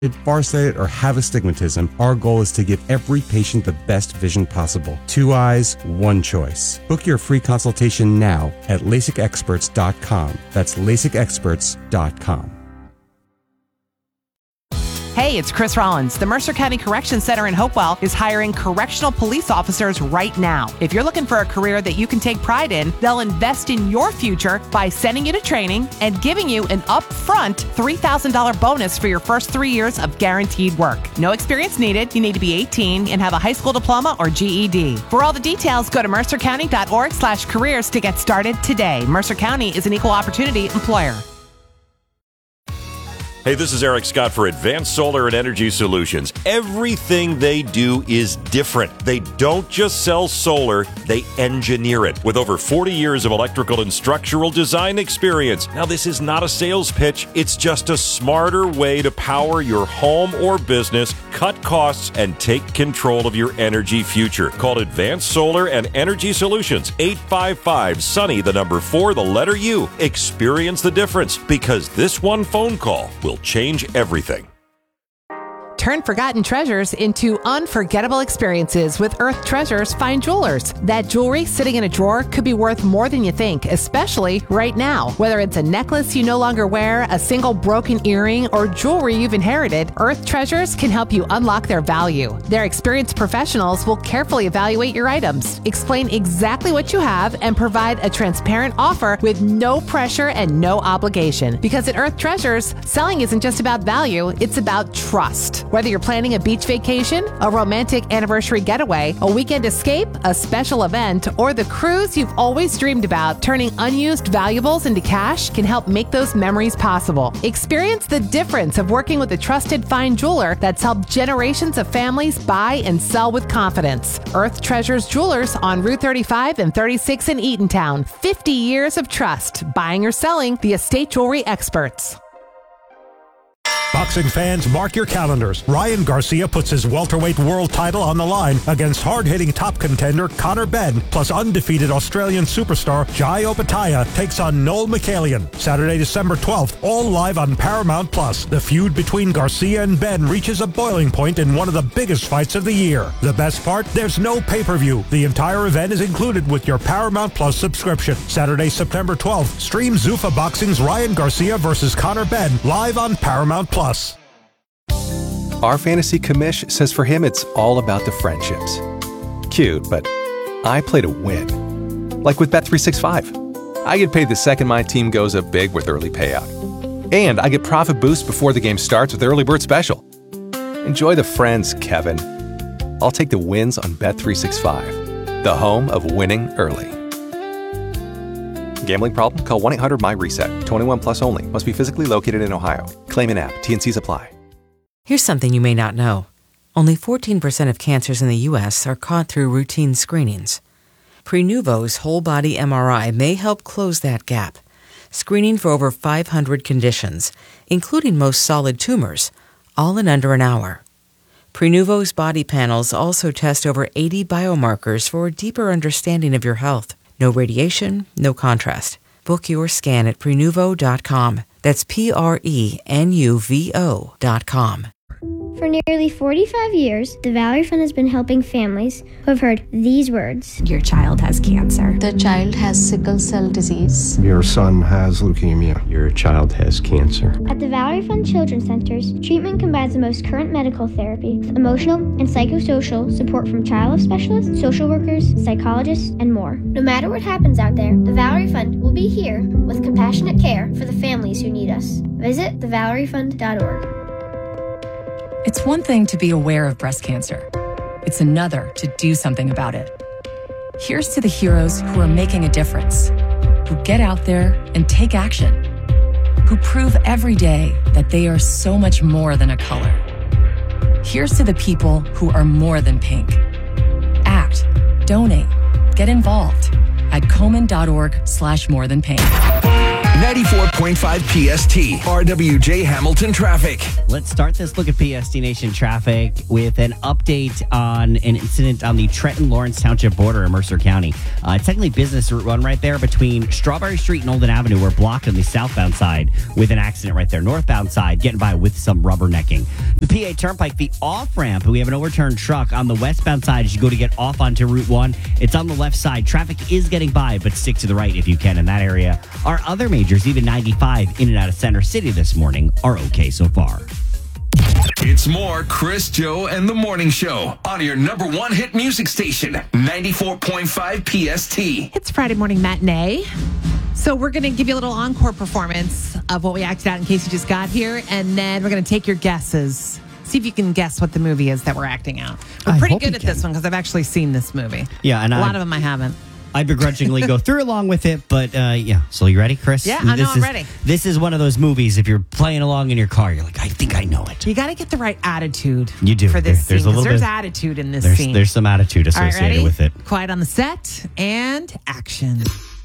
farsighted, or have astigmatism, our goal is to give every patient the best vision possible. 2 eyes, 1 choice. Book your free consultation now at LASIKexperts.com. That's LASIKexperts.com. Hey, it's Chris Rollins. The Mercer County Corrections Center in Hopewell is hiring correctional police officers right now. If you're looking for a career that you can take pride in, they'll invest in your future by sending you to training and giving you an upfront $3,000 bonus for your first 3 years of guaranteed work. No experience needed. You need to be 18 and have a high school diploma or GED. For all the details, go to mercercounty.org/careers to get started today. Mercer County is an equal opportunity employer. Hey, this is Eric Scott for Advanced Solar and Energy Solutions. Everything they do is different. They don't just sell solar, they engineer it. With over 40 years of electrical and structural design experience. Now, this is not a sales pitch. It's just a smarter way to power your home or business, cut costs, and take control of your energy future. Call Advanced Solar and Energy Solutions, 855-SUNNY, the number 4, the letter U. Experience the difference, because this one phone call will change everything. Turn forgotten treasures into unforgettable experiences with Earth Treasures Fine Jewelers. That jewelry sitting in a drawer could be worth more than you think, especially right now. Whether it's a necklace you no longer wear, a single broken earring, or jewelry you've inherited, Earth Treasures can help you unlock their value. Their experienced professionals will carefully evaluate your items, explain exactly what you have, and provide a transparent offer with no pressure and no obligation. Because at Earth Treasures, selling isn't just about value, it's about trust. Whether you're planning a beach vacation, a romantic anniversary getaway, a weekend escape, a special event, or the cruise you've always dreamed about, turning unused valuables into cash can help make those memories possible. Experience the difference of working with a trusted fine jeweler that's helped generations of families buy and sell with confidence. Earth Treasures Jewelers on Route 35 and 36 in Eatontown. 50 years of trust. Buying or selling, the estate jewelry experts. Boxing fans, mark your calendars. Ryan Garcia puts his welterweight world title on the line against hard-hitting top contender Conor Benn, plus undefeated Australian superstar Jai Opetaia takes on Noel Mikhailian. Saturday, December 12th, all live on Paramount+. The feud between Garcia and Benn reaches a boiling point in one of the biggest fights of the year. The best part? There's no pay-per-view. The entire event is included with your Paramount+ subscription. Saturday, September 12th, stream Zuffa Boxing's Ryan Garcia versus Conor Benn live on Paramount+. Our fantasy commish says for him it's all about the friendships. Cute, but I play to win. Like with Bet365. I get paid the second my team goes up big with early payout. And I get profit boost before the game starts with Early Bird Special. Enjoy the friends, Kevin. I'll take the wins on Bet365, the home of winning early. Gambling problem? Call 1-800-MY-RESET. 21 plus only. Must be physically located in Ohio. Claim in app. T&Cs apply. Here's something you may not know. Only 14% of cancers in the U.S. are caught through routine screenings. Prenuvo's whole-body MRI may help close that gap, screening for over 500 conditions, including most solid tumors, all in under an hour. Prenuvo's body panels also test over 80 biomarkers for a deeper understanding of your health. No radiation, no contrast. Book your scan at Prenuvo.com. That's Prenuvo.com. For nearly 45 years, the Valerie Fund has been helping families who have heard these words. Your child has cancer. The child has sickle cell disease. Your son has leukemia. Your child has cancer. At the Valerie Fund Children's Centers, treatment combines the most current medical therapy with emotional and psychosocial support from child health specialists, social workers, psychologists, and more. No matter what happens out there, the Valerie Fund will be here with compassionate care for the families who need us. Visit thevaleriefund.org. It's one thing to be aware of breast cancer. It's another to do something about it. Here's to the heroes who are making a difference, who get out there and take action, who prove every day that they are so much more than a color. Here's to the people who are more than pink. Act, donate, get involved at Komen.org/morethanpink. 94.5 PST, RWJ Hamilton traffic. Let's start this look at PST Nation traffic with an update on an incident on the Trenton-Lawrence Township border in Mercer County. It's technically Business Route 1 right there between Strawberry Street and Olden Avenue. We're blocked on the southbound side with an accident right there. Northbound side, getting by with some rubbernecking. The PA Turnpike, the off-ramp, we have an overturned truck on the westbound side as you go to get off onto Route 1. It's on the left side. Traffic is getting by, but stick to the right if you can in that area. Our other majors, even 95 in and out of Center City this morning, are okay so far. It's more Chris, Joe, and the Morning Show on your number one hit music station, 94.5 PST. It's Friday morning matinee. So we're going to give you a little encore performance of what we acted out in case you just got here. And then we're going to take your guesses. See if you can guess what the movie is that we're acting out. We're pretty good at this one because I've actually seen this movie. Yeah, and a lot of them I haven't. I begrudgingly go through along with it, but yeah. So you ready, Chris? Yeah, I'm ready. This is one of those movies, if you're playing along in your car, you're like, I think I know it. You got to get the right attitude. You do. For this there's scene. A little there's bit, attitude in this there's, scene. There's some attitude associated ready? with it. Quiet on the set and action.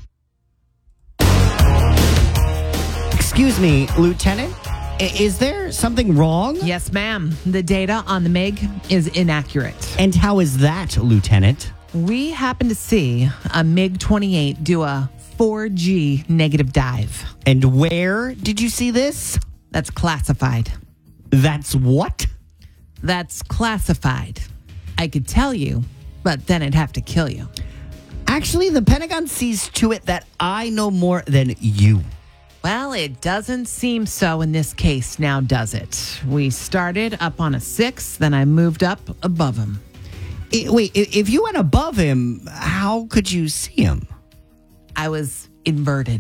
Excuse me, Lieutenant? Is there something wrong? Yes, ma'am. The data on the MiG is inaccurate. And how is that, Lieutenant? We happen to see a MiG-28 do a 4G negative dive. And where did you see this? That's classified. That's what? That's classified. I could tell you, but then I'd have to kill you. Actually, the Pentagon sees to it that I know more than you. Well, it doesn't seem so in this case now, does it? We started up on a 6, then I moved up above him. Wait, if you went above him, how could you see him? I was inverted.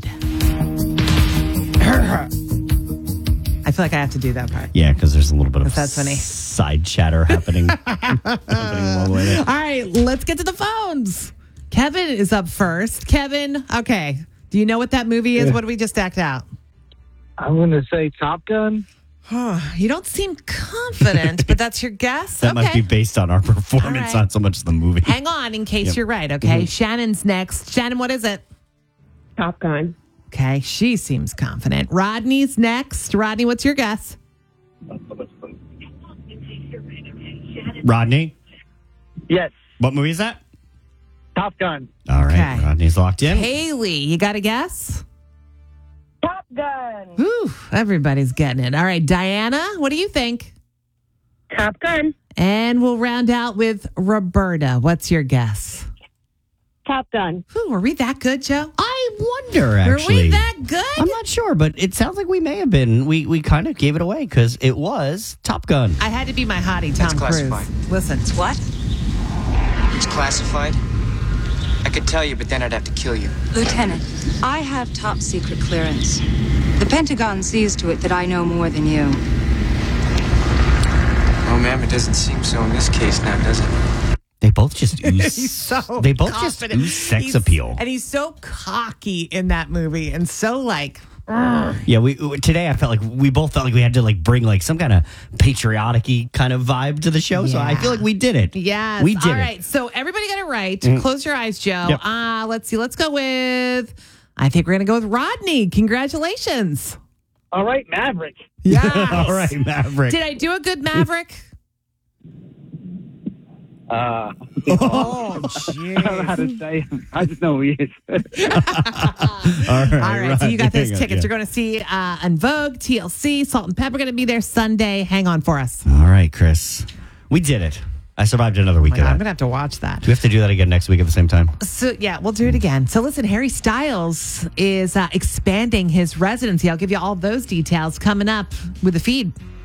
I feel like I have to do that part. Yeah, because there's a little bit of that's funny. Side chatter happening. All right, let's get to the phones. Kevin is up first. Kevin, okay. Do you know what that movie is? What did we just act out? I'm going to say Top Gun. You don't seem confident, but that's your guess? That might be based on our performance, not so much the movie. Hang on in case you're right, okay? Mm-hmm. Shannon's next. Shannon, what is it? Top Gun. Okay, she seems confident. Rodney's next. Rodney, what's your guess? Rodney? Yes. What movie is that? Top Gun. All right, okay. Rodney's locked in. Haley, you got a guess? Top Gun. Whew, everybody's getting it. All right, Diana, what do you think? Top Gun. And we'll round out with Roberta. What's your guess? Top Gun. Whew, were we that good, Joe? I wonder, actually. Were we that good? I'm not sure, but it sounds like we may have been. We kind of gave it away because it was Top Gun. I had to be my hottie, Tom Cruise. Listen. It's what? It's classified. I could tell you, but then I'd have to kill you. Lieutenant, I have top secret clearance. The Pentagon sees to it that I know more than you. Oh, ma'am, it doesn't seem so in this case now, does it? They both just ooze. He's so they both confident. just ooze sex appeal. And he's so cocky in that movie and so like... Yeah, today I felt like we both felt like we had to bring some kind of patriotic-y kind of vibe to the show. Yeah. So I feel like we did it. Yes. We did All right. So everybody got it right. Close your eyes, Joe. Yep. Let's see. Let's go with, I think we're going to go with Rodney. Congratulations. All right, Maverick. Yeah. All right, Maverick. Did I do a good Maverick? Oh, jeez. I don't know how to say him. I just know who he is. All right. So you got those tickets. You're going to see En Vogue, TLC, Salt and Pepper going to be there Sunday. Hang on for us. All right, Chris. We did it. I survived another week of that. I'm going to have to watch that. Do we have to do that again next week at the same time? So, yeah, we'll do it again. So, listen, Harry Styles is expanding his residency. I'll give you all those details coming up with the feed.